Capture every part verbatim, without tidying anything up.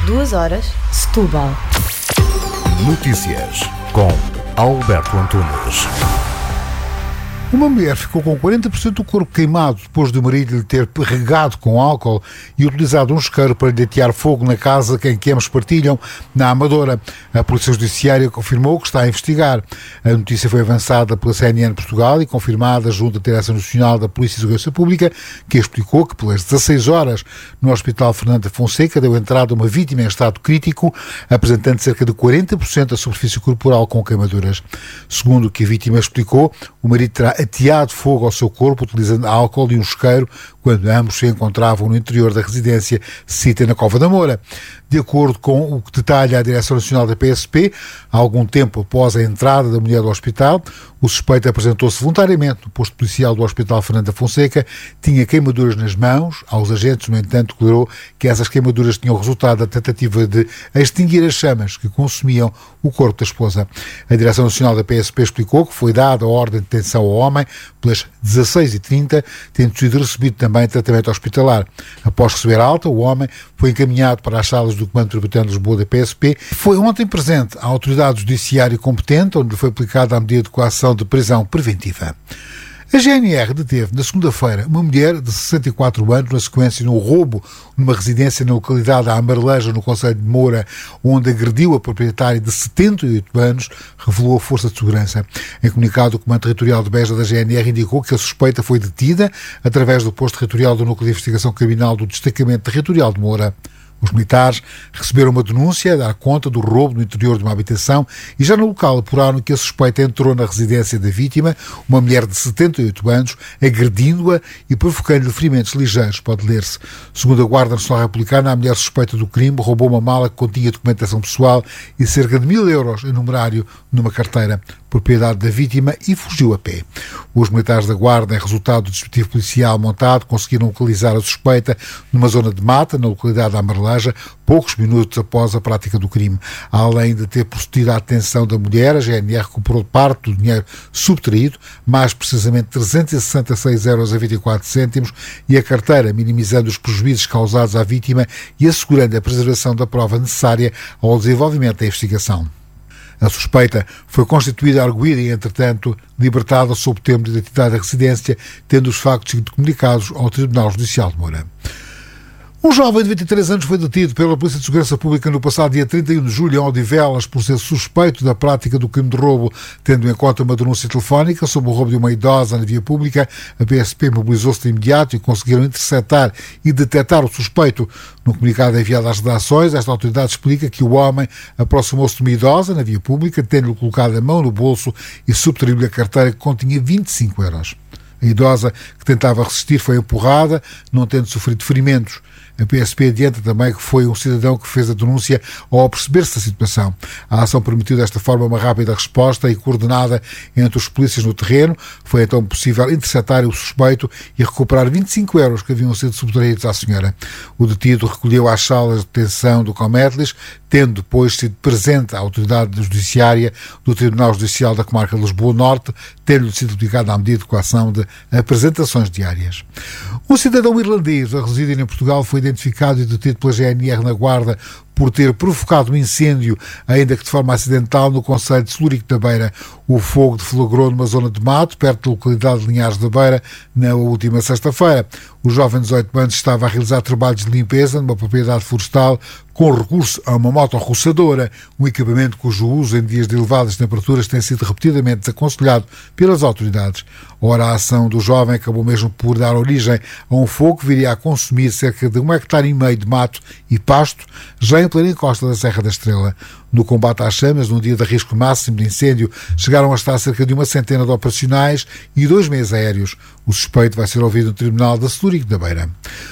duas horas, Setúbal. Notícias com Alberto Antunes. Uma mulher ficou com quarenta por cento do corpo queimado depois do marido lhe ter regado com álcool e utilizado um isqueiro para lhe atear fogo na casa que em que ambos partilham, na Amadora. A Polícia Judiciária confirmou que está a investigar. A notícia foi avançada pela C N N Portugal e confirmada junto à Direção Nacional da Polícia e Segurança Pública, que explicou que pelas dezasseis horas no Hospital Fernando da Fonseca deu entrada uma vítima em estado crítico, apresentando cerca de quarenta por cento da superfície corporal com queimaduras. Segundo o que a vítima explicou, o marido terá ateado fogo ao seu corpo utilizando álcool e um isqueiro quando ambos se encontravam no interior da residência Cita na Cova da Moura. De acordo com o que detalha a Direção Nacional da P S P, algum tempo após a entrada da mulher do hospital, o suspeito apresentou-se voluntariamente no posto policial do Hospital Fernando da Fonseca, tinha queimaduras nas mãos. Aos agentes, no entanto, declarou que essas queimaduras tinham resultado da tentativa de extinguir as chamas que consumiam o corpo da esposa. A Direção Nacional da P S P explicou que foi dada a ordem de detenção ao homem pelas dezasseis e trinta, tendo sido recebido também tratamento hospitalar. Após receber alta, o homem foi encaminhado para as salas do Comando Metropolitano de Lisboa da P S P. Foi ontem presente à autoridade judiciária competente, onde lhe foi aplicada a medida de coação de prisão preventiva. A G N R deteve na segunda-feira uma mulher de sessenta e quatro anos na sequência de um roubo numa residência na localidade da Amareleja, no concelho de Moura, onde agrediu a proprietária de setenta e oito anos, revelou a Força de Segurança. Em comunicado, o Comando Territorial de Beja da G N R indicou que a suspeita foi detida através do posto territorial do Núcleo de Investigação Criminal do Destacamento Territorial de Moura. Os militares receberam uma denúncia a dar conta do roubo no interior de uma habitação e já no local apuraram que a suspeita entrou na residência da vítima, uma mulher de setenta e oito anos, agredindo-a e provocando-lhe ferimentos ligeiros, pode ler-se. Segundo a Guarda Nacional Republicana, a mulher suspeita do crime roubou uma mala que continha documentação pessoal e cerca de mil euros em numerário numa carteira, propriedade da vítima, e fugiu a pé. Os militares da Guarda, em resultado do dispositivo policial montado, conseguiram localizar a suspeita numa zona de mata, na localidade da Amareleja, poucos minutos após a prática do crime. Além de ter procedido à detenção da mulher, a G N R recuperou parte do dinheiro subtraído, mais precisamente trezentos e sessenta e seis euros e vinte e quatro cêntimos, e a carteira, minimizando os prejuízos causados à vítima e assegurando a preservação da prova necessária ao desenvolvimento da investigação. A suspeita foi constituída, arguída e, entretanto, libertada sob termo de identidade da residência, tendo os factos sido comunicados ao Tribunal Judicial de Moura. Um jovem de vinte e três anos foi detido pela Polícia de Segurança Pública no passado dia trinta e um de julho em Odivelas por ser suspeito da prática do crime de roubo, tendo em conta uma denúncia telefónica sobre o roubo de uma idosa na via pública. A P S P mobilizou-se de imediato e conseguiram interceptar e detectar o suspeito. No comunicado enviado às redações, esta autoridade explica que o homem aproximou-se de uma idosa na via pública, tendo-lhe colocado a mão no bolso e subtraiu-lhe a carteira que continha vinte e cinco euros. A idosa, que tentava resistir, foi empurrada, não tendo sofrido ferimentos. A P S P adianta também que foi um cidadão que fez a denúncia ao perceber-se da situação. A ação permitiu desta forma uma rápida resposta e coordenada entre os polícias no terreno. Foi então possível interceptar o suspeito e recuperar vinte e cinco euros que haviam sido subtraídos à senhora. O detido recolheu às salas de detenção do Cometlis, tendo depois sido presente à autoridade judiciária do Tribunal Judicial da Comarca de Lisboa Norte, tendo-lhe sido aplicada a medida de coação de apresentações diárias. Um cidadão irlandês a residir em Portugal foi identificado e detido pela G N R na Guarda por ter provocado um incêndio, ainda que de forma acidental, no concelho de Celurico da Beira. O fogo deflagrou numa zona de mato, perto da localidade de Linhares da Beira, na última sexta-feira. O jovem de dezoito anos estava a realizar trabalhos de limpeza numa propriedade florestal com recurso a uma motorroçadora, um equipamento cujo uso em dias de elevadas temperaturas tem sido repetidamente desaconselhado pelas autoridades. Ora, a ação do jovem acabou mesmo por dar origem a um fogo que viria a consumir cerca de um hectare e meio de mato e pasto, já em plena encosta da Serra da Estrela. No combate às chamas, num dia de risco máximo de incêndio, chegaram a estar cerca de uma centena de operacionais e dois meios aéreos. O suspeito vai ser ouvido no Tribunal de Celurico da Beira.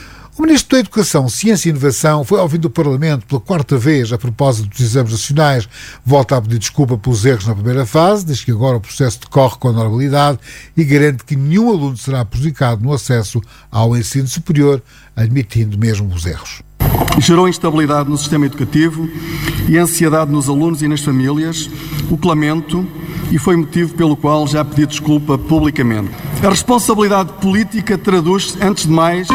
O Ministro da Educação, Ciência e Inovação foi ouvido no Parlamento pela quarta vez a propósito dos exames nacionais. Volta a pedir desculpa pelos erros na primeira fase, diz que agora o processo decorre com normalidade e garante que nenhum aluno será prejudicado no acesso ao ensino superior, admitindo mesmo os erros. Gerou instabilidade no sistema educativo e ansiedade nos alunos e nas famílias, o que lamento, e foi motivo pelo qual já pedi desculpa publicamente. A responsabilidade política traduz-se, antes de mais,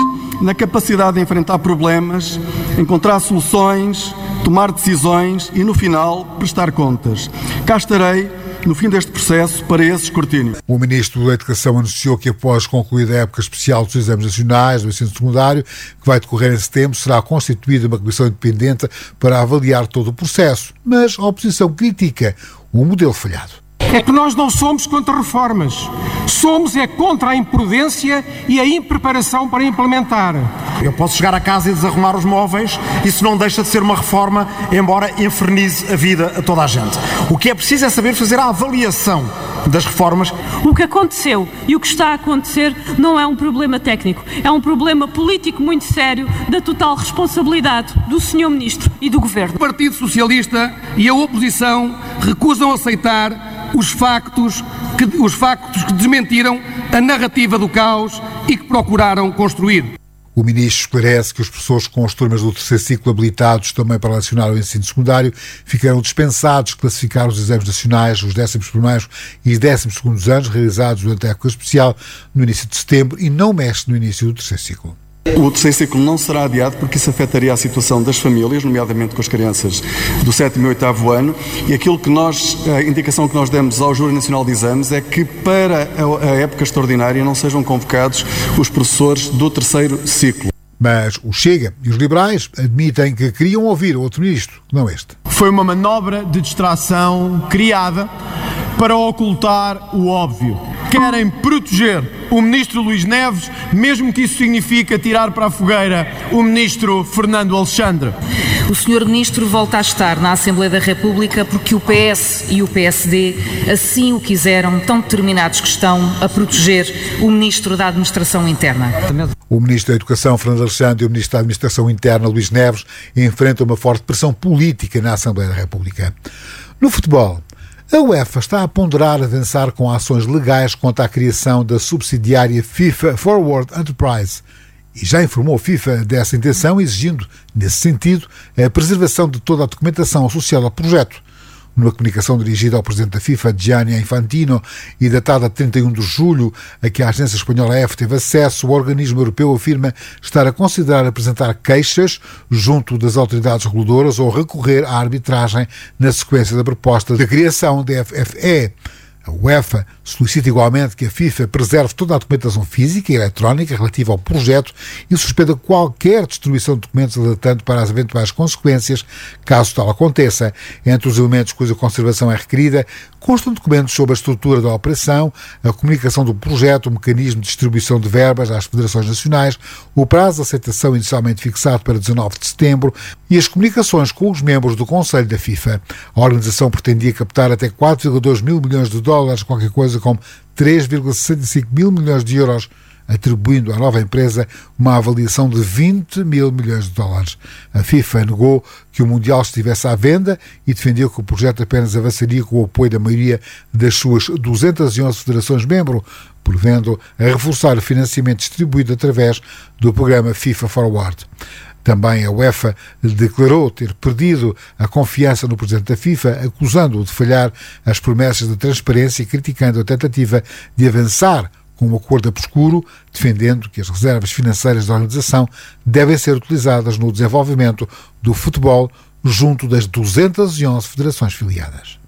na capacidade de enfrentar problemas, encontrar soluções, tomar decisões e, no final, prestar contas. Cá estarei no fim deste processo para esse escrutínio. O Ministro da Educação anunciou que após concluída a época especial dos exames nacionais do ensino secundário, que vai decorrer em setembro, será constituída uma comissão independente para avaliar todo o processo. Mas a oposição critica o modelo falhado. É que nós não somos contra reformas. Somos é contra a imprudência e a impreparação para implementar. Eu posso chegar a casa e desarrumar os móveis, isso não deixa de ser uma reforma, embora infernize a vida a toda a gente. O que é preciso é saber fazer a avaliação das reformas. O que aconteceu e o que está a acontecer não é um problema técnico, é um problema político muito sério, da total responsabilidade do senhor Ministro e do Governo. O Partido Socialista e a oposição recusam aceitar os factos que, os factos que desmentiram a narrativa do caos e que procuraram construir. O Ministro esclarece que os professores com as turmas do terceiro ciclo habilitados também para lecionar o ensino secundário ficaram dispensados de classificar os exames nacionais, os décimos primeiros e décimos segundos anos realizados durante a época especial no início de setembro e não mexe no início do terceiro ciclo. O terceiro ciclo não será adiado porque isso afetaria a situação das famílias, nomeadamente com as crianças do sétimo e oitavo ano, e aquilo que nós, a indicação que nós demos ao Júri Nacional de Exames é que para a época extraordinária não sejam convocados os professores do terceiro ciclo. Mas o Chega e os liberais admitem que queriam ouvir outro ministro, não este. Foi uma manobra de distração criada para ocultar o óbvio. Querem proteger o ministro Luís Neves, mesmo que isso signifique tirar para a fogueira o ministro Fernando Alexandre. O senhor Ministro volta a estar na Assembleia da República porque o P S e o P S D assim o quiseram, tão determinados que estão a proteger o Ministro da Administração Interna. O Ministro da Educação, Fernando Alexandre, e o Ministro da Administração Interna, Luís Neves, enfrentam uma forte pressão política na Assembleia da República. No futebol, a UEFA está a ponderar avançar com ações legais contra a criação da subsidiária FIFA Forward Enterprise e já informou a FIFA dessa intenção, exigindo, nesse sentido, a preservação de toda a documentação associada ao projeto. Numa comunicação dirigida ao presidente da FIFA, Gianni Infantino, e datada de trinta e um de julho, a que a agência espanhola F teve acesso, o organismo europeu afirma estar a considerar apresentar queixas junto das autoridades reguladoras ou recorrer à arbitragem na sequência da proposta de criação da F F E. A UEFA solicita igualmente que a FIFA preserve toda a documentação física e eletrónica relativa ao projeto e suspenda qualquer destruição de documentos alertando para as eventuais consequências, caso tal aconteça. Entre os elementos cuja conservação é requerida, constam documentos sobre a estrutura da operação, a comunicação do projeto, o mecanismo de distribuição de verbas às federações nacionais, o prazo de aceitação inicialmente fixado para dezanove de setembro e as comunicações com os membros do Conselho da FIFA. A organização pretendia captar até quatro vírgula dois mil milhões de dólares, qualquer coisa como três vírgula sessenta e cinco mil milhões de euros, atribuindo à nova empresa uma avaliação de vinte mil milhões de dólares. A FIFA negou que o Mundial estivesse à venda e defendeu que o projeto apenas avançaria com o apoio da maioria das suas duzentas e onze federações-membro, prevendo a reforçar o financiamento distribuído através do programa FIFA Forward. Também a UEFA declarou ter perdido a confiança no presidente da FIFA, acusando-o de falhar as promessas de transparência e criticando a tentativa de avançar com um acordo obscuro, defendendo que as reservas financeiras da organização devem ser utilizadas no desenvolvimento do futebol junto das duzentas e onze federações filiadas.